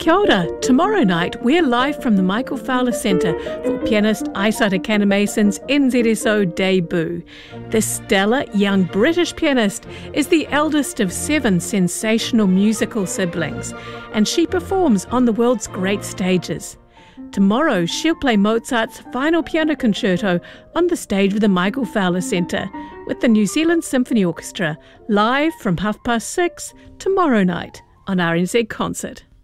Kia ora. Tomorrow night, we're live from the Michael Fowler Centre for pianist Aisata Kannamaison's NZSO debut. This stellar young British pianist is the eldest of 7 sensational musical siblings, and she performs on the world's great stages. Tomorrow, she'll play Mozart's final piano concerto on the stage of the Michael Fowler Centre with the New Zealand Symphony Orchestra, live from 6:30 tomorrow night on RNZ Concert.